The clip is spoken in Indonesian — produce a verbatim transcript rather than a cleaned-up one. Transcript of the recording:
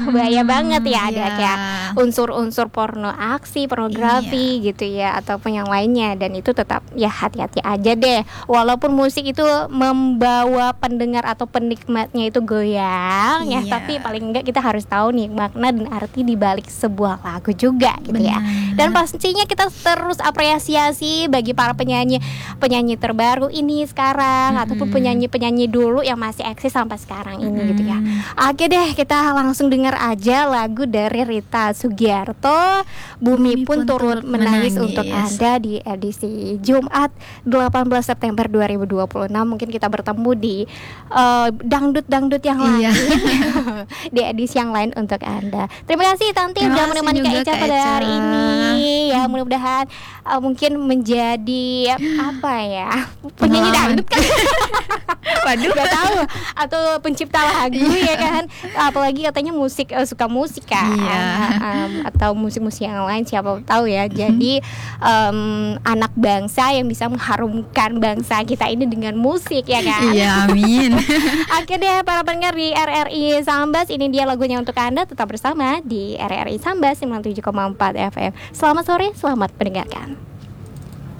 bahaya banget ya, ada iya. kayak unsur-unsur porno aksi, pornografi Iya. gitu ya, ataupun yang lainnya. Dan itu tetap ya hati-hati aja deh. Walaupun musik itu membawa pendengar atau penikmatnya itu goyang ya, Iya. tapi paling enggak kita harus tahu nih makna dan arti di balik sebuah lagu juga gitu ya. Benar. Dan pastinya kita terus apresiasi bagi para penyanyi penyanyi terbaru ini sekarang, Mm-mm. ataupun penyanyi-penyanyi dulu yang masih eksis sampai sekarang ini gitu ya. Mm. Oke deh, kita langsung dengar aja lagu dari Rita Sugiarto, Bumi, Bumi Pun Pun Turut Turut Menangis, Menangis. untuk Anda di edisi Jumat delapan belas September dua ribu dua puluh enam. Mungkin kita bertemu di eh, dangdut-dangdut yang lain Iya. di edisi yang lain untuk Anda. Terima kasih Tanti Terima udah kasih menemani Kak juga, Ica Kak pada Ica. hari ini ya. Mudah-mudahan eh, mungkin menjadi apa ya, penyanyi Pengalaman. dangdut kan. Waduh. Gak tahu, atau pencipta lagu ya kan, apalagi katanya musik eh, suka musik kan. Iya. Em, atau musik-musik yang lain siapa tahu ya. Jadi em, anak bangsa yang bisa mengharumkan bangsa kita ini dengan musik ya kan. Iya, amin. Oke deh para pendengar di R R I Sambas, ini dia lagunya untuk Anda. Tetap bersama di R R I Sambas sembilan puluh tujuh koma empat F M. Selamat sore, selamat mendengarkan.